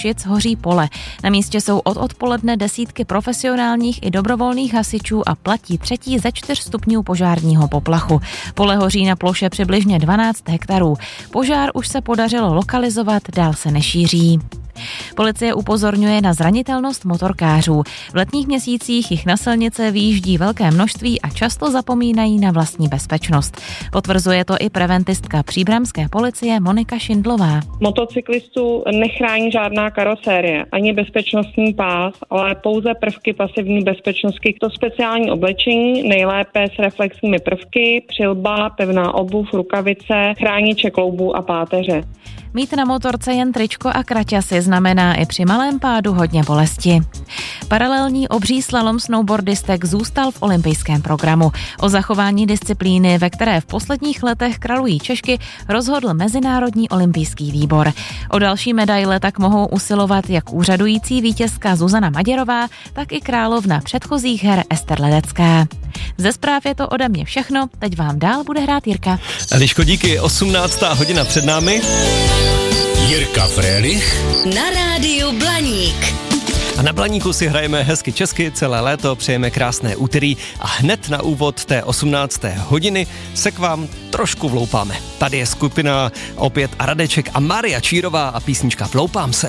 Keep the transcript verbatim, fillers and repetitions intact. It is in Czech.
Šic hoří pole. Na místě jsou od odpoledne desítky profesionálních i dobrovolných hasičů a platí třetí ze čtyř stupňů požárního poplachu. Pole hoří na ploše přibližně dvanáct hektarů. Požár už se podařilo lokalizovat, dál se nešíří. Policie upozorňuje na zranitelnost motorkářů. V letních měsících jich na silnice vyjíždí velké množství a často zapomínají na vlastní bezpečnost. Potvrzuje to i preventistka příbramské policie Monika Šindlová. Motocyklistu nechrání žádná karosérie, ani bezpečnostní pás, ale pouze prvky pasivní bezpečnosti. To speciální oblečení, nejlépe s reflexními prvky, přilba, pevná obuv, rukavice, chrániče kloubů a páteře. Mít na motorce jen tričko a kraťasy znamená i při malém pádu hodně bolesti. Paralelní obří slalom snowboardistek zůstal v olympijském programu. O zachování disciplíny, ve které v posledních letech kralují Češky, rozhodl Mezinárodní olympijský výbor. O další medaile tak mohou usilovat jak úřadující vítězka Zuzana Maděrová, tak i královna předchozích her Ester Ledecká. Ze zpráv je to ode mě všechno, teď vám dál bude hrát Jirka. Eliško, díky, osmnáctá hodina před námi. Jirka Frélich na rádiu Blaník. A na Blaníku si hrajeme hezky česky celé léto, přejeme krásné úterý a hned na úvod té osmnácté hodiny se k vám trošku vloupáme. Tady je skupina opět a Radeček a Mária Čírová a písnička Vloupám se.